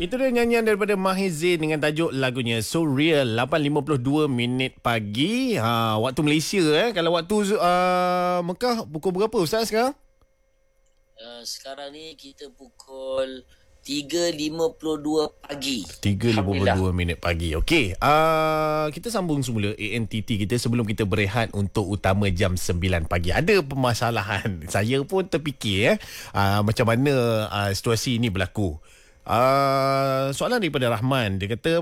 Itu dia nyanyian daripada Maher Zain dengan tajuk lagunya So Real. 8.52 minit pagi. Waktu Malaysia Kalau waktu Mekah pukul berapa Ustaz sekarang? Sekarang ni kita pukul 3.52 pagi. 3.52 minit pagi. Okey. Kita sambung semula ANTT kita sebelum kita berehat untuk utama jam 9 pagi. Ada permasalahan. Saya pun terfikir macam mana situasi ini berlaku. Soalan daripada Rahman. Dia kata